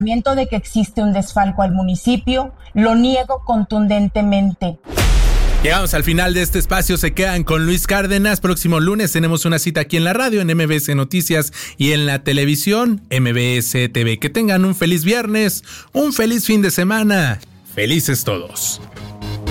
de que existe un desfalco al municipio, lo niego contundentemente. Llegamos al final de este espacio, se quedan con Luis Cárdenas. Próximo lunes tenemos una cita aquí en la radio, en MBS Noticias y en la televisión, MBS TV. Que tengan un feliz viernes, un feliz fin de semana. Felices todos.